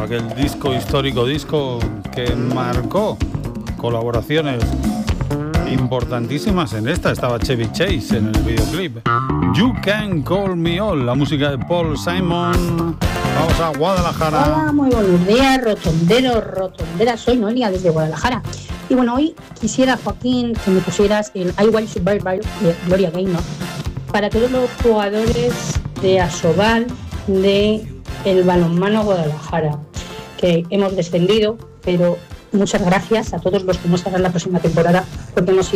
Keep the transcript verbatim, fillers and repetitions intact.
aquel disco histórico, disco que marcó colaboraciones importantísimas. En esta estaba Chevy Chase en el videoclip. You Can Call Me All, la música de Paul Simon. Vamos a Guadalajara. Hola, muy buenos días, rotonderos, rotonderas. Soy Noelia desde Guadalajara. Y bueno, hoy quisiera, Joaquín, que me pusieras el I Want to Survive de Gloria Gaynor para todos los jugadores de Asobal de el balonmano Guadalajara, que hemos descendido, pero muchas gracias a todos los que no estarán la próxima temporada, porque hemos